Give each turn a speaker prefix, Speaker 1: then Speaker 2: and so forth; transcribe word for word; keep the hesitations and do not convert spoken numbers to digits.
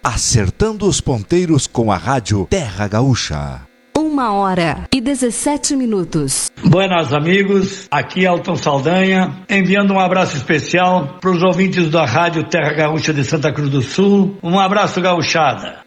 Speaker 1: Acertando os ponteiros com a rádio Terra Gaúcha.
Speaker 2: Uma hora e dezessete minutos.
Speaker 3: Buenas amigos, aqui Elton Saldanha, enviando um abraço especial para os ouvintes da rádio Terra Gaúcha de Santa Cruz do Sul. Um abraço, gauchada.